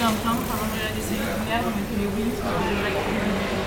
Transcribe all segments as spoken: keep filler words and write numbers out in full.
viens me plaindre par rapport à la décennie première, on mettait les Wings, on mettait les Blackpink.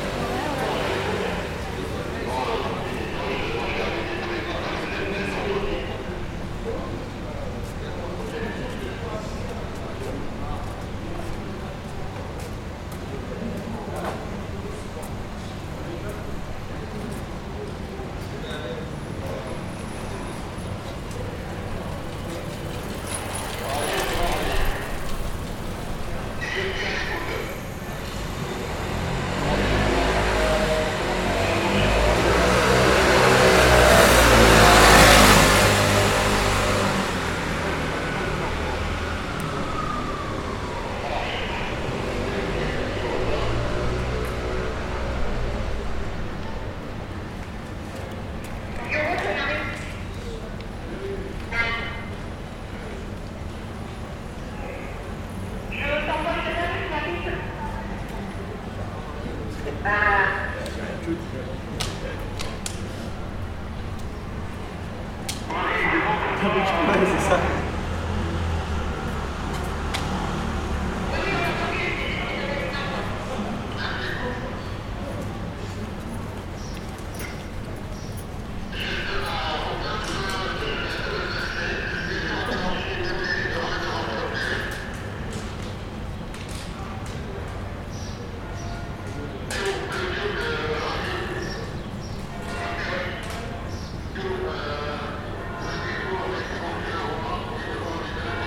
Ah oui, c'est ça.